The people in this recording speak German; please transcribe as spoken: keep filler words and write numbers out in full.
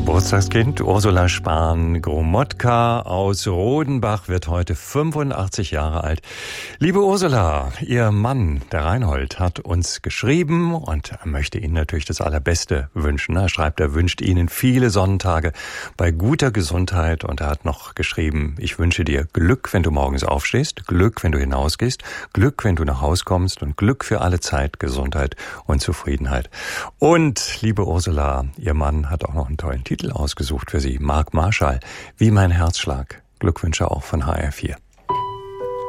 Geburtstagskind Ursula Spahn-Gromotka aus Rodenbach wird heute fünfundachtzig Jahre alt. Liebe Ursula, Ihr Mann, der Reinhold, hat uns geschrieben und möchte Ihnen natürlich das Allerbeste wünschen. Er schreibt, er wünscht Ihnen viele Sonnentage bei guter Gesundheit und er hat noch geschrieben, ich wünsche dir Glück, wenn du morgens aufstehst, Glück, wenn du hinausgehst, Glück, wenn du nach Haus kommst und Glück für alle Zeit, Gesundheit und Zufriedenheit. Und, liebe Ursula, Ihr Mann hat auch noch einen tollen Titel ausgesucht für Sie. Mark Marshall, Wie mein Herzschlag. Glückwünsche auch von H R vier.